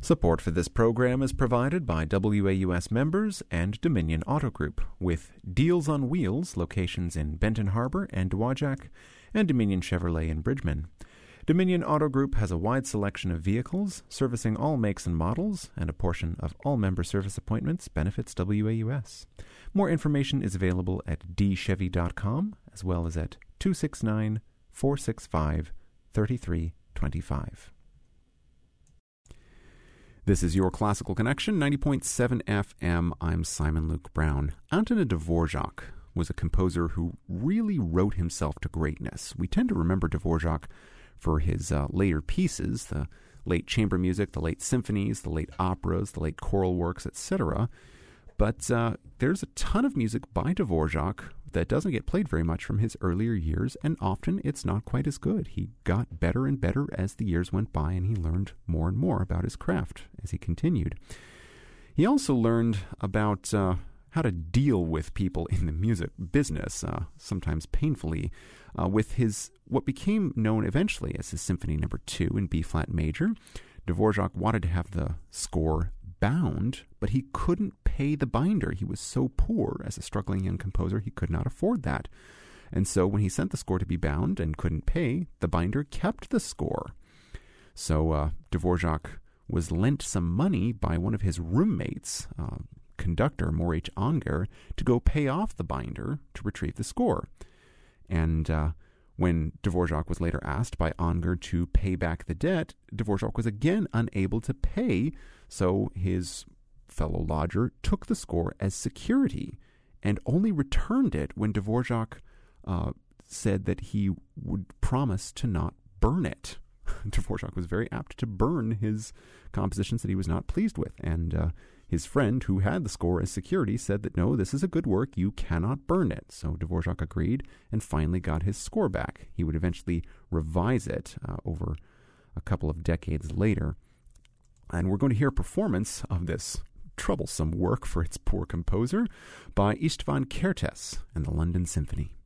Support for this program is provided by WAUS members and Dominion Auto Group, with Deals on Wheels locations in Benton Harbor and Dowagiac, and Dominion Chevrolet in Bridgman. Dominion Auto Group has a wide selection of vehicles, servicing all makes and models, and a portion of all member service appointments benefits WAUS. More information is available at dchevy.com, as well as at 269-465-3325. This is your Classical Connection, 90.7 FM. I'm Simon Luke Brown. Anton Dvorak was a composer who really wrote himself to greatness. We tend to remember Dvorak for his later pieces, the late chamber music, the late symphonies, the late operas, the late choral works, etc. But there's a ton of music by Dvorak that doesn't get played very much from his earlier years, and often it's not quite as good. He got better and better as the years went by, and he learned more and more about his craft as he continued. He also learned about how to deal with people in the music business, sometimes painfully, with his what became known eventually as his Symphony No. 2 in B-flat major. Dvorak wanted to have the score bound, but he couldn't pay the binder. He was so poor as a struggling young composer, he could not afford that. And so when he sent the score to be bound and couldn't pay, the binder kept the score. So Dvorak was lent some money by one of his roommates, conductor Moritz Anger, to go pay off the binder to retrieve the score. And when Dvorak was later asked by Anger to pay back the debt, Dvorak was again unable to pay, so his fellow lodger took the score as security and only returned it when Dvorak said that he would promise to not burn it. Dvorak was very apt to burn his compositions that he was not pleased with, and his friend who had the score as security said that, no, this is a good work, you cannot burn it. So Dvorak agreed and finally got his score back. He would eventually revise it over a couple of decades later. And we're going to hear a performance of this troublesome work for its poor composer by István Kertész and the London Symphony.